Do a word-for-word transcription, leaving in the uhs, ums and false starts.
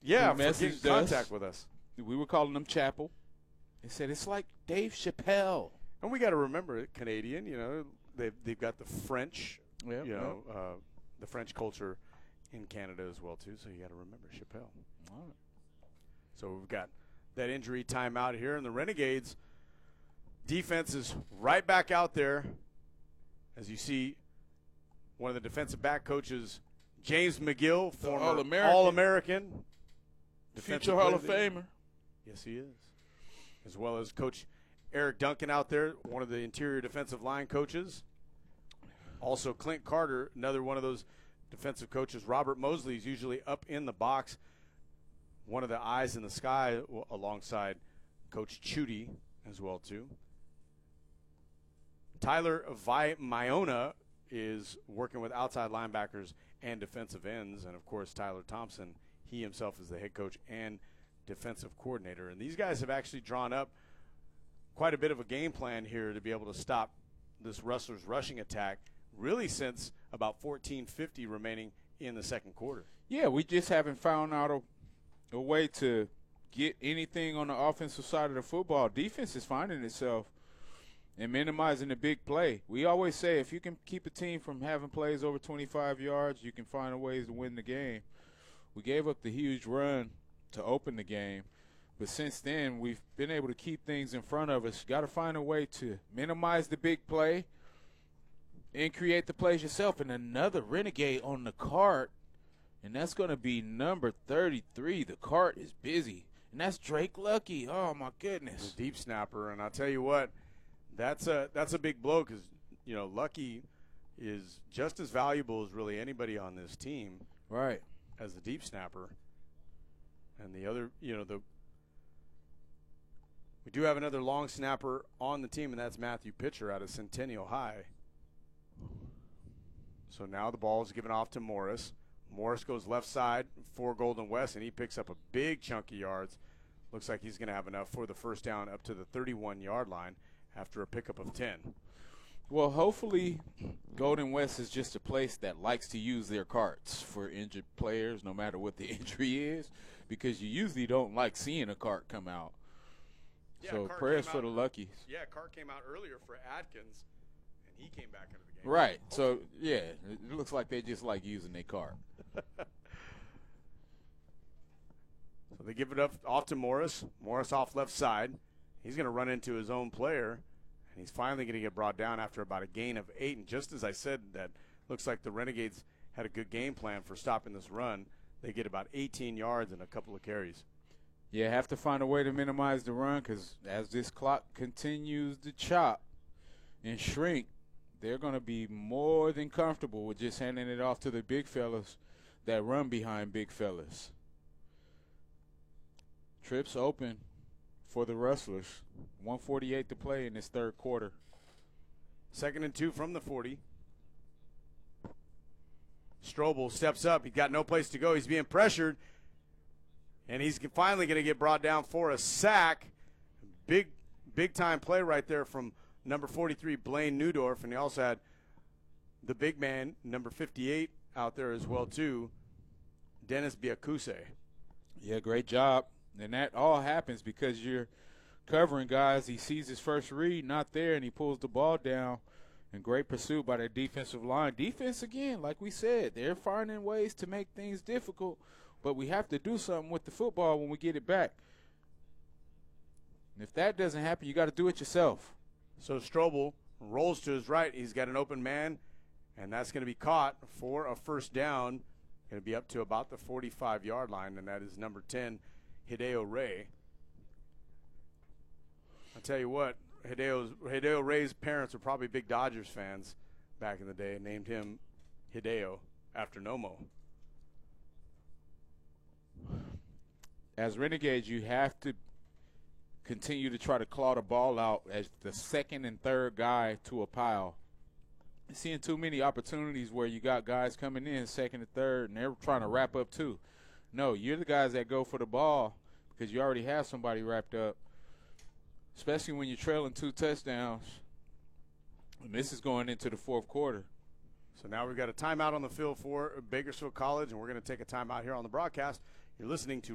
Yeah, who for getting messaged contact us. with us. We were calling him Chapel. They said it's like Dave Chappelle. And we got to remember it, Canadian. You know, they've they've got the French. Yep, you know, yep. uh, the French culture in Canada as well too. So you got to remember Chappelle. All right. So we've got that injury timeout here, and the Renegades defense is right back out there. As you see, one of the defensive back coaches, James McGill, The former All-American. All-American, Future Hall of player. Famer. Yes, he is. As well as Coach Eric Duncan out there, one of the interior defensive line coaches. Also, Clint Carter, another one of those defensive coaches. Robert Mosley is usually up in the box, one of the eyes in the sky, alongside Coach Chudy as well too. Tyler Viona is working with outside linebackers and defensive ends, and of course Tyler Thompson, he himself is the head coach and defensive coordinator. And these guys have actually drawn up quite a bit of a game plan here to be able to stop this Rustlers rushing attack, really since about fourteen fifty remaining in the second quarter. Yeah, we just haven't found out a, a way to get anything on the offensive side of the football. Defense is finding itself and minimizing the big play. We always say if you can keep a team from having plays over twenty-five yards, you can find ways to win the game. We gave up the huge run to open the game, but since then we've been able to keep things in front of us. Got to find a way to minimize the big play and create the plays yourself. And another Renegade on the cart, and that's going to be number thirty-three. The cart is busy, and that's Drake Lucky. Oh, my goodness. The deep snapper, and I'll tell you what, that's a that's a big blow because, you know, Lucky is just as valuable as really anybody on this team. Right. As the deep snapper. And the other, you know, the we do have another long snapper on the team, and that's Matthew Pitcher out of Centennial High. So now the ball is given off to Morris. Morris goes left side for Golden West, and he picks up a big chunk of yards. Looks like he's going to have enough for the first down up to the thirty-one-yard line after a pickup of ten. Well, hopefully Golden West is just a place that likes to use their carts for injured players, no matter what the injury is, because you usually don't like seeing a cart come out. Yeah, so Cart prayers came for out- the Luckies. Yeah, Carr came out earlier for Adkins, and he came back into the game. Right. So, yeah, it looks like they just like using their cart. So they give it up off to Morris. Morris off left side. He's going to run into his own player, and he's finally going to get brought down after about a gain of eight. And just as I said, that looks like the Renegades had a good game plan for stopping this run. They get about eighteen yards and a couple of carries. Yeah, have to find a way to minimize the run because as this clock continues to chop and shrink, they're going to be more than comfortable with just handing it off to the big fellas that run behind big fellas. Trips open for the Rustlers. one forty-eight to play in this third quarter. Second and two from the forty. Strobel steps up. He's got no place to go. He's being pressured. And he's finally going to get brought down for a sack. Big, big-time play right there from number forty-three, Blaine Newdorf. And he also had the big man, number fifty-eight, out there as well, too, Dennis Biacuse. Yeah, great job. And that all happens because you're covering guys. He sees his first read, not there, and he pulls the ball down. And great pursuit by the defensive line. Defense, again, like we said, they're finding ways to make things difficult, but we have to do something with the football when we get it back. And if that doesn't happen, you got to do it yourself. So Strobel rolls to his right. He's got an open man, and that's going to be caught for a first down. Going to be up to about the forty-five-yard line, and that is number ten, Hideo Ray. I'll tell you what, Hideo's, Hideo Ray's parents were probably big Dodgers fans back in the day and named him Hideo after Nomo. As Renegades, you have to continue to try to claw the ball out as the second and third guy to a pile. I'm seeing too many opportunities where you got guys coming in second and third, and they're trying to wrap up too. No, you're the guys that go for the ball because you already have somebody wrapped up, especially when you're trailing two touchdowns. And this is going into the fourth quarter. So now we've got a timeout on the field for Bakersfield College, and we're going to take a timeout here on the broadcast. You're listening to